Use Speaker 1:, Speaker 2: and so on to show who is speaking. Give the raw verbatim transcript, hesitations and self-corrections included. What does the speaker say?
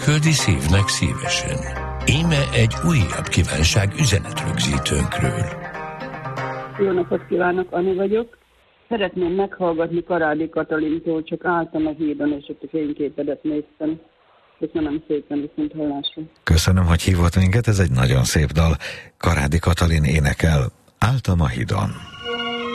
Speaker 1: küldi szívnek szívesen. Íme egy újabb kívánság üzenetrögzítőnkről.
Speaker 2: Jó napot kívánok, Ani vagyok. Szeretném meghallgatni Karádi Katalintól, csak álltam a hídon, és ott a fényképedet néztem. Köszönöm szépen, viszont hallásra.
Speaker 3: Köszönöm, hogy hívott minket, ez egy nagyon szép dal. Karádi Katalin énekel, Álltam a hídon.